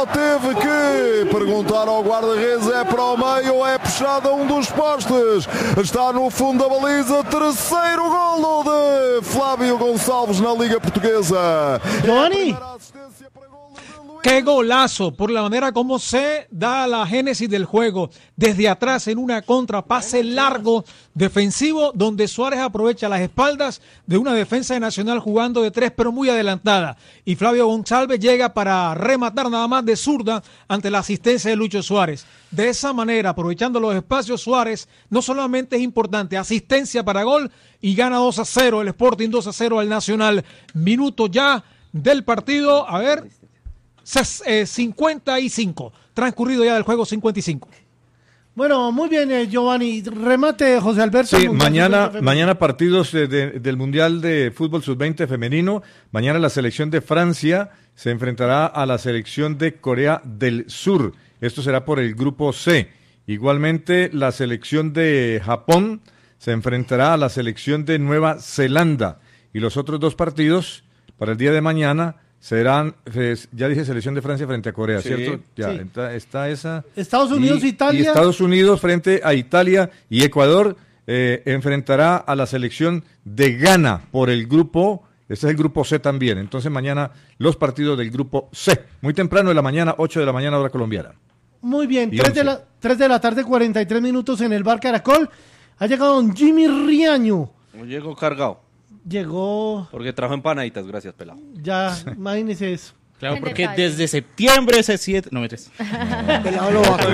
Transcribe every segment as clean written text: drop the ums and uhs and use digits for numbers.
só teve que perguntar ao guarda-redes, é para o meio ou é puxado a dos postes. Está no fundo da baliza, terceiro golo de Flávio Gonçalves na Liga Portuguesa. Giovanni. ¡Qué golazo! Por la manera como se da la génesis del juego. Desde atrás en una contrapase largo defensivo donde Suárez aprovecha las espaldas de una defensa de Nacional jugando de tres pero muy adelantada. Y Flavio González llega para rematar nada más de zurda ante la asistencia de Lucho Suárez. De esa manera, aprovechando los espacios, Suárez no solamente es importante, asistencia para gol y gana 2-0 el Sporting, 2-0 al Nacional. Minuto ya del partido. A ver... 55, transcurrido ya del juego 55. Bueno, muy bien, Giovanni. Remate, José Alberto. Sí, mañana partidos del Mundial de Fútbol Sub-20 femenino. Mañana la selección de Francia se enfrentará a la selección de Corea del Sur. Esto será por el grupo C. Igualmente, la selección de Japón se enfrentará a la selección de Nueva Zelanda. Y los otros dos partidos para el día de mañana serán, ya dije, selección de Francia frente a Corea, sí, ¿cierto? Ya, sí. Está esa. Estados Unidos, Italia. Y Estados Unidos frente a Italia y Ecuador enfrentará a la selección de Ghana por el grupo, este es el grupo C también. Entonces mañana los partidos del grupo C, muy temprano de la mañana, 8 de la mañana hora colombiana. Muy bien, 3 de la tarde, 43 minutos en el Bar Caracol. Ha llegado don Jimmy Riaño. No llegó cargado. Llegó... Porque trajo empanaditas, gracias, pelado. Ya, imagínese eso. Claro, porque desde septiembre ese 7... No, me tres. Pelado lo bajó.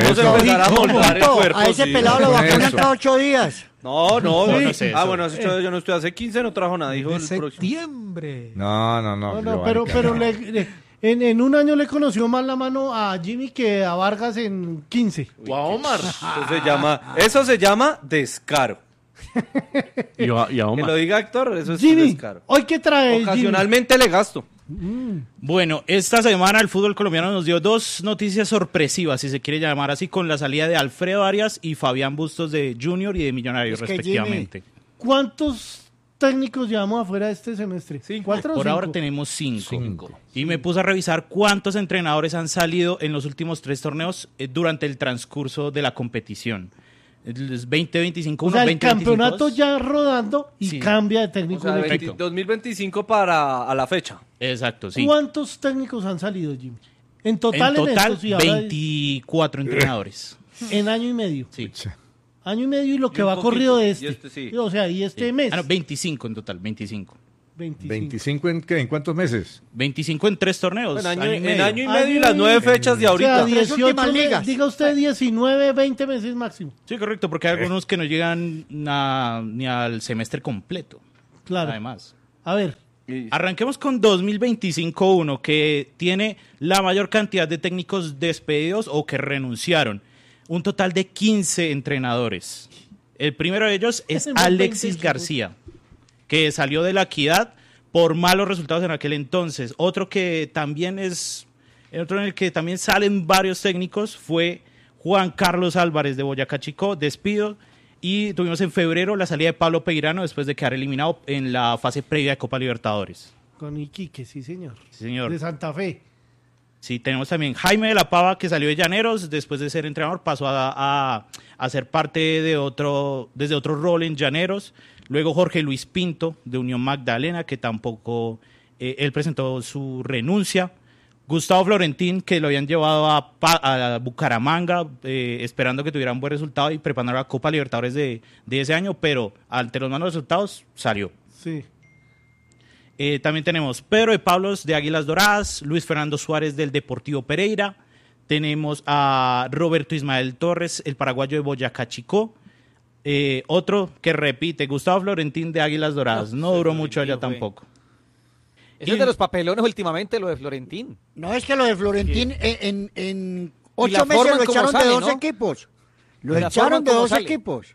A ese pelado lo bajó hasta 8 días. No. No sé eso. Bueno, yo no estoy hace 15, no trajo nada. Dijo de el septiembre. No, pero en un año le conoció más la mano a Jimmy que a Vargas en 15. O a Omar. Eso se llama descaro. Y a Omar. Que lo diga Héctor, eso es Jimmy, descaro. ¿hoy qué trae? Ocasionalmente Jimmy? le gasto. Bueno, esta semana el fútbol colombiano nos dio dos noticias sorpresivas, si se quiere llamar así, con la salida de Alfredo Arias y Fabián Bustos de Junior y de Millonarios, respectivamente. Jimmy, ¿cuántos técnicos llevamos afuera este semestre? ¿4 o 5? Ahora tenemos 5. Y me puse a revisar cuántos entrenadores han salido en los últimos 3 torneos durante el transcurso de la competición. El 2025, o sea, el campeonato 22. Ya rodando y cambia de técnico. O sea, 2025 para a la fecha. Exacto, sí. ¿Cuántos técnicos han salido, Jimmy? En total, 24 entrenadores. En año y medio. Sí. Año y medio y lo que va corrido de este. Sí. O sea, y este mes. 25 en total, 25. ¿25 en qué? ¿En cuántos meses? 25 en 3 torneos. En año y medio y las 9 fechas de ahorita. O sea, 18 ligas. Diga usted 19, 20 meses máximo. Sí, correcto, porque hay algunos que no llegan ni al semestre completo. Claro. Además. A ver. Arranquemos con 2025-1, que tiene la mayor cantidad de técnicos despedidos o que renunciaron. Un total de 15 entrenadores. El primero de ellos es Alexis García, que salió de la Equidad por malos resultados en aquel entonces. Otro en el que también salen varios técnicos fue Juan Carlos Álvarez de Boyacá Chicó, despido. Y tuvimos en febrero la salida de Pablo Peirano después de quedar eliminado en la fase previa de Copa Libertadores. Con Iquique, sí señor. Sí, señor. De Santa Fe. Sí, tenemos también Jaime de la Pava, que salió de Llaneros, después de ser entrenador pasó a ser parte desde otro rol en Llaneros. Luego Jorge Luis Pinto, de Unión Magdalena, que tampoco, él presentó su renuncia. Gustavo Florentín, que lo habían llevado a Bucaramanga, esperando que tuviera un buen resultado y preparando la Copa Libertadores de ese año, pero ante los malos resultados salió. Sí. También tenemos Pedro de Pablos de Águilas Doradas, Luis Fernando Suárez del Deportivo Pereira, tenemos a Roberto Ismael Torres, el paraguayo de Boyacá Chicó, otro que repite, Gustavo Florentín de Águilas Doradas, no duró mucho allá tampoco. Eso es de los papelones últimamente, lo de Florentín. No, es que lo de Florentín en 8 meses lo echaron de 2 equipos. Lo echaron de 2 equipos.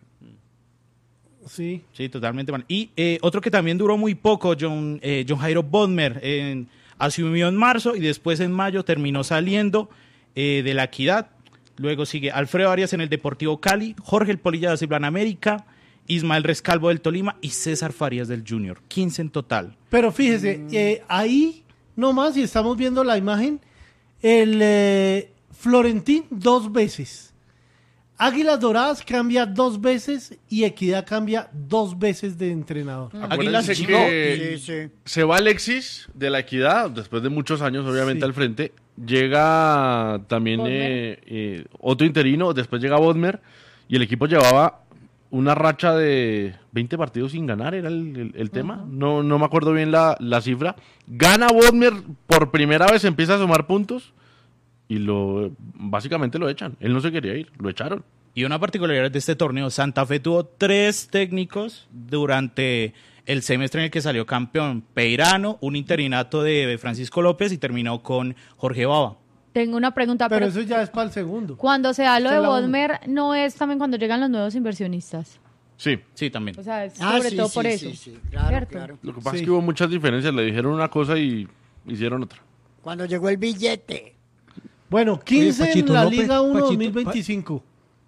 Sí, totalmente mal. Y otro que también duró muy poco, John Jairo Bodmer, asumió en marzo y después en mayo terminó saliendo de la Equidad. Luego sigue Alfredo Arias en el Deportivo Cali, Jorge El Polilla de Ciblán América, Ismael Rescalvo del Tolima y César Farías del Junior. 15 en total. Pero fíjese, ahí nomás, y estamos viendo la imagen, El Florentín 2 veces. Águilas Doradas cambia 2 veces y Equidad cambia 2 veces de entrenador. Águilas que se va Alexis de la Equidad, después de muchos años obviamente al frente. Llega también otro interino, después llega Bodmer y el equipo llevaba una racha de 20 partidos sin ganar, era el tema. No me acuerdo bien la cifra. Gana Bodmer, por primera vez empieza a sumar puntos. Y básicamente lo echan. Él no se quería ir, lo echaron. Y una particularidad de este torneo, Santa Fe tuvo 3 técnicos durante el semestre en el que salió campeón. Peirano, un interinato de Francisco López y terminó con Jorge Baba. Tengo una pregunta. Pero eso ya es para el segundo. Cuando se da lo de Bodmer, ¿no es también cuando llegan los nuevos inversionistas? Sí, también. O sea, es sobre todo por eso. Sí, claro. Lo que pasa es que hubo muchas diferencias. Le dijeron una cosa y hicieron otra. Cuando llegó el billete. Bueno, 15 Pachito en la López, Liga 1 Pachito, 2025.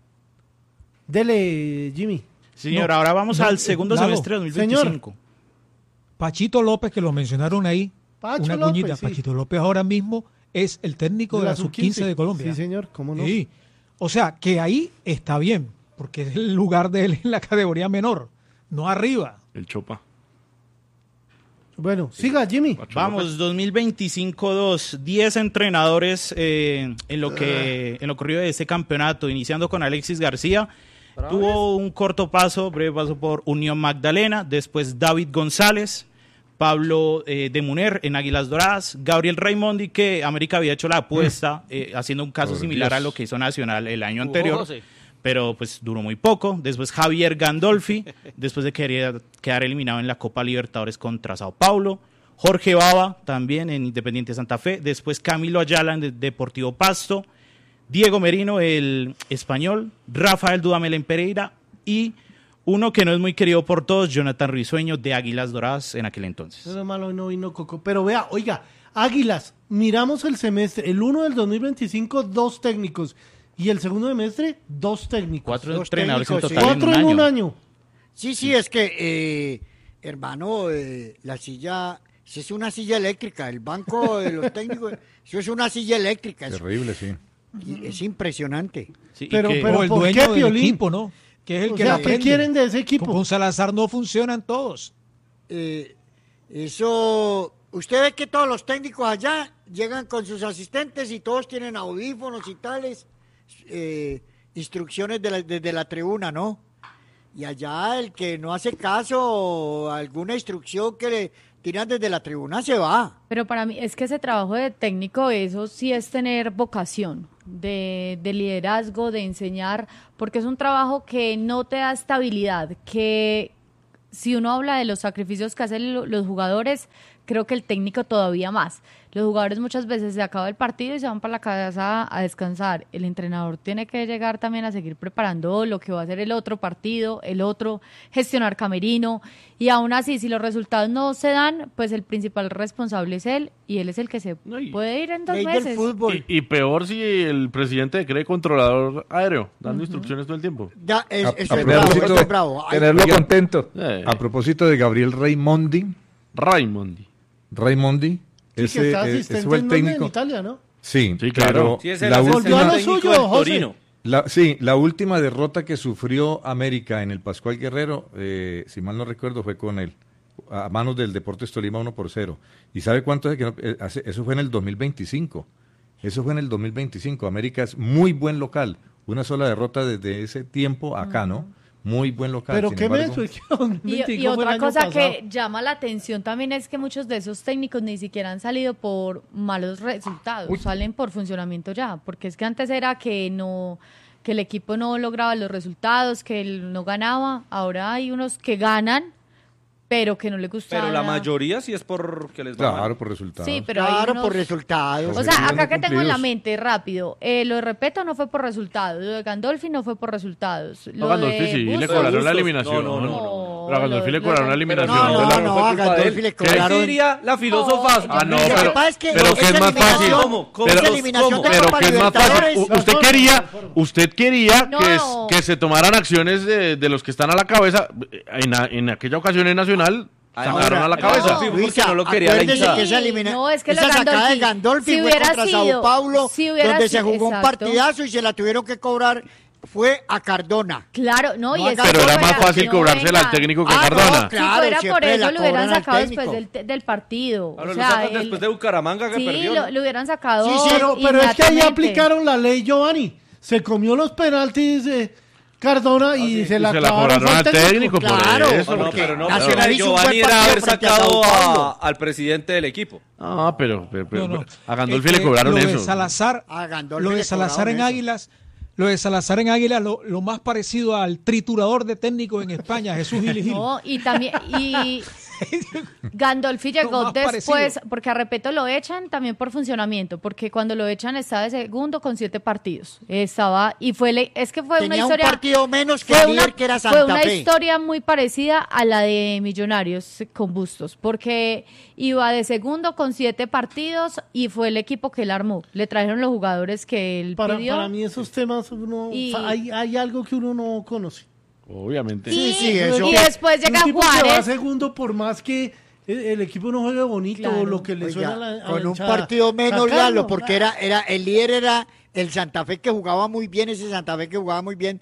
Dele, Jimmy. Señor, ahora vamos al segundo semestre de 2025. Señor. Pachito López, que lo mencionaron ahí, una cuñita. Sí. Pachito López ahora mismo es el técnico de la sub-15 de Colombia. Sí, señor, cómo no. Sí. O sea, que ahí está bien, porque es el lugar de él en la categoría menor, no arriba. El Chopa. Bueno, siga, Jimmy. Vamos, 2025-2, 10 entrenadores en lo corrido de ese campeonato, iniciando con Alexis García. Tuvo un breve paso por Unión Magdalena, después David González, Pablo de Muner en Águilas Doradas, Gabriel Raimondi, que América había hecho la apuesta, haciendo un caso similar a lo que hizo Nacional el año anterior. Pero pues duró muy poco. Después Javier Gandolfi, después de quedar eliminado en la Copa Libertadores contra Sao Paulo. Jorge Baba, también en Independiente Santa Fe. Después Camilo Ayala en Deportivo Pasto. Diego Merino, el español. Rafael Dudamel en Pereira. Y uno que no es muy querido por todos, Jonathan Risueño de Águilas Doradas en aquel entonces. No es malo, no vino Coco. Pero vea, oiga, Águilas, miramos el semestre. El 1 del 2025, 2 técnicos. Y el segundo semestre, 2 técnicos. 4 2 entrenadores técnicos, en total 4 en un año. Sí, es que, hermano, la silla, si es una silla eléctrica, el banco de los técnicos, eso es una silla eléctrica. Terrible, sí. Es impresionante. Sí, Pero el ¿por dueño qué, del Piolín? equipo, ¿no? Que es el O que sea, la ¿qué vende. quieren de ese equipo? Con Salazar no funcionan todos. Eso, usted ve que todos los técnicos allá llegan con sus asistentes y todos tienen audífonos y tales, instrucciones desde la tribuna, ¿no? Y allá el que no hace caso a alguna instrucción que le tiran desde la tribuna se va. Pero para mí es que ese trabajo de técnico, eso sí es tener vocación de liderazgo, de enseñar, porque es un trabajo que no te da estabilidad, que si uno habla de los sacrificios que hacen los jugadores, creo que el técnico todavía más. Los jugadores muchas veces se acaba el partido y se van para la casa a descansar. El entrenador tiene que llegar también a seguir preparando lo que va a ser el otro partido, el otro, gestionar camerino. Y aún así, si los resultados no se dan, pues el principal responsable es él y él es el que se puede ir en 2 meses. Y peor si el presidente cree controlador aéreo, dando instrucciones todo el tiempo. Ya, eso es bravo. Tenerlo contento. A propósito de Gabriel Raimondi, Sí, que está asistente ese fue el técnico. en Italia, ¿no? Sí, claro. Sí, es el Volvió a lo técnico suyo, del José. Torino. La última derrota que sufrió América en el Pascual Guerrero, si mal no recuerdo, fue con él, a manos del Deportes Tolima 1-0. ¿Y sabe cuánto es eso fue en el 2025? Eso fue en el 2025. América es muy buen local. Una sola derrota desde ese tiempo acá, ¿no? Muy buen local. Pero sin qué embargo, Y otra cosa que llama la atención también es que muchos de esos técnicos ni siquiera han salido por malos resultados, salen por funcionamiento ya, porque es que antes era que el equipo no lograba los resultados, que él no ganaba, ahora hay unos que ganan, pero que no les gusta. Pero la mayoría sí es porque les va mal. Claro, por resultados. Sí, pero claro, por resultados. O sea, acá que tengo en la mente, rápido, lo de Repeto no fue por resultados, lo de Gandolfi no fue por resultados. No, Gandolfi sí, le cobraron la eliminación. Pero a Gandolfi le cobraron la eliminación. No, a Gandolfi le cobraron. ¿Qué diría la filósofa? No, Lo que pasa es que pero ¿qué es más fácil? esa eliminación de Pero Copa ¿qué es más fácil? Libertadores. Usted quería No. que se tomaran acciones de los que están a la cabeza. En aquella ocasión en Nacional agarraron a la cabeza. Luisa, no lo quería la acuérdese hinchada. que esa elimina... No, es que esa sacada de Gandolfi si fue hubiera contra sido- Sao Paulo, si hubiera donde se sido- jugó un exacto. partidazo y se la tuvieron que cobrar, fue a Cardona. Claro, no, y No, es Pero que era más fuera- fácil no, cobrársela al venga. técnico que Ah, Cardona. no, Si claro, fuera por siempre eso, la lo hubieran cobran al sacado técnico. después del partido. Ahora o lo sea, sacan después de Bucaramanga que sí, perdió. lo hubieran sacado. Sí, sí, Pero es que ahí inmediatamente. aplicaron la ley Giovanni. Se comió los penaltis de Cardona y se la se la clavaron cobraron al técnico por Claro, eso. No, porque pero no, Nacional hizo un buen Giovanni era partido haber frente a sacado Sao Paulo. al presidente del equipo. Ah, pero No. a Gandolfi le cobraron lo eso. De Salazar, A Gandolfi lo de le Salazar en cobraron Águilas, lo de Salazar en Águilas, lo más parecido al triturador de técnicos en España, Jesús Gil y Gil. No, y también, y Gandolfi Lo llegó más después, parecido. porque a Repeto lo echan también por funcionamiento, porque cuando lo echan estaba de segundo con 7 partidos. Estaba, y es que fue una Tenía un historia. partido menos que Fue el líder, que era fue Santa una Fe. historia muy parecida a la de Millonarios con Bustos, porque iba de segundo con 7 partidos y fue el equipo que él armó. Le trajeron los jugadores que él pidió. Para mí esos temas hay algo que uno no conoce. Obviamente. Y, Sí, eso. y después llega Un tipo que va Juárez. segundo por más que el equipo no juegue bonito Claro. o lo que le Oiga, suena a la con un hinchada. partido menos, Sacarlo. Lalo, porque era el líder era el Santa Fe, que jugaba muy bien, ese Santa Fe que jugaba muy bien,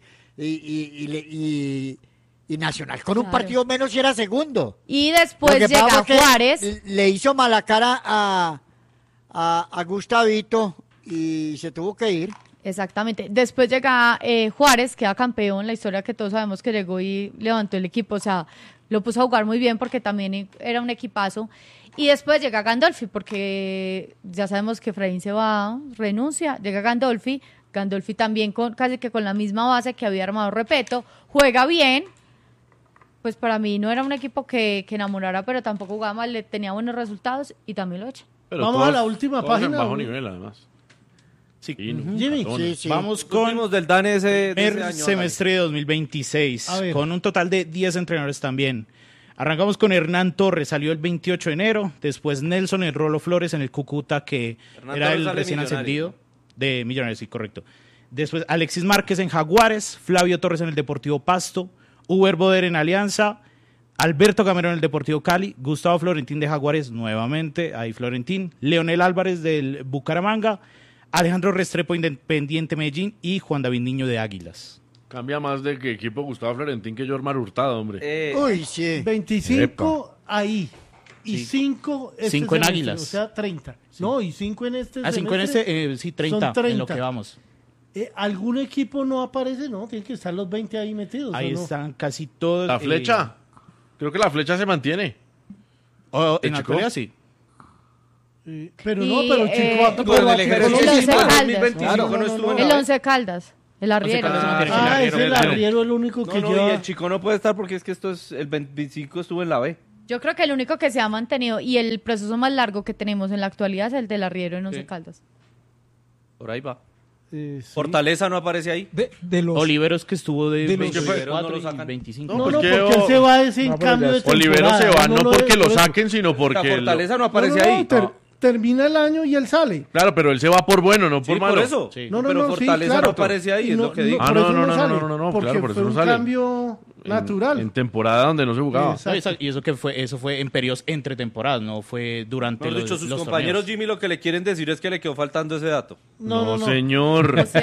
y Nacional con un Claro. partido menos y era segundo. Y Lo después que llega pasa fue que Juárez. le hizo mala cara a Gustavito y se tuvo que ir. Exactamente. Después llega Juárez, queda campeón, la historia que todos sabemos que llegó y levantó el equipo, o sea, lo puso a jugar muy bien porque también era un equipazo. Y después llega Gandolfi, porque ya sabemos que Efraín se va, renuncia, llega Gandolfi también casi que con la misma base que había armado Repeto, juega bien, pues para mí no era un equipo que enamorara, pero tampoco jugaba mal, le tenía buenos resultados y también lo echa. Pero Vamos todos- a la última todos en página. bajo nivel, además. Sí. Jimmy. Cardona. Sí, sí. Vamos Con con del DANE de ese primer año. semestre de 2026, A ver. con un total de 10 entrenadores también. Arrancamos con Hernán Torres, salió el 28 de enero. Después Nelson El Rolo Flores en el Cúcuta, que Hernán era Torres el sale recién Millonario. ascendido de Millonarios, sí, correcto. Después Alexis Márquez en Jaguares, Flavio Torres en el Deportivo Pasto, Uber Boder en Alianza, Alberto Gamero en el Deportivo Cali, Gustavo Florentín de Jaguares nuevamente, ahí Florentín, Leonel Álvarez del Bucaramanga, Alejandro Restrepo Independiente Medellín y Juan David Niño de Águilas. Cambia más de que equipo Gustavo Florentín que Jormar Hurtado, hombre. Uy, sí. 25 ahí y 5 Cinco en Águilas. O sea, 30. No, y 5 en este. 5 en semestre. sí, 30, Son en lo que vamos. ¿Algún equipo no aparece? No, tienen que estar los 20 ahí metidos. Ahí ¿o no? están casi todos. La flecha. Creo que la flecha se mantiene. En la Chico. actualidad sí. Pero Y, no, pero Chico, pero del El ejercicio Once sí, para Caldas. 2025 no estuvo en la El B. Once Caldas, el arriero. Caldas no tiene Ah, el es arriero, el claro. arriero el único No, que no, y lleva. el chico no puede estar porque es que esto es el 25 estuvo en la B. Yo creo que el único que se ha mantenido y el proceso más largo que tenemos en la actualidad es el del arriero en Once Sí. Caldas. Por ahí va. Sí. Fortaleza no aparece ahí. De los Oliveros que estuvo de De los- 24 no lo y sacan. 25. No, pues no, que porque él se va ese en No, pero cambio ya de está. Olivero temporada. se va Uno no porque lo por eso- saquen, sino La porque... Fortaleza no No, aparece no, ahí. termina el año y él sale. Claro, pero él se va por bueno, no Sí, por malo. por eso. Sí. No, no, Pero no, sí, Fortaleza claro. no aparece ahí, es No, lo que digo. Ah, por no, eso no, no, sale, no, porque claro, por eso fue no un sale. cambio natural. En temporada donde no se jugaba. No, y eso que fue, eso fue en periodos entre temporadas, no fue durante Mejor los, dicho, sus los compañeros torneos. Jimmy lo que le quieren decir es que le quedó faltando ese dato. No, señor. Ese